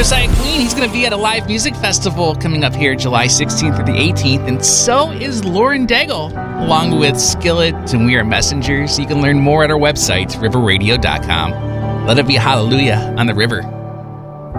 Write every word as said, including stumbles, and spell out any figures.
Josiah Queen. He's going to be at a live music festival coming up here July sixteenth through the eighteenth, and so is Lauren Daigle, along with Skillet and We Are Messengers. You can learn more at our website, river radio dot com. Let it be a hallelujah on the river.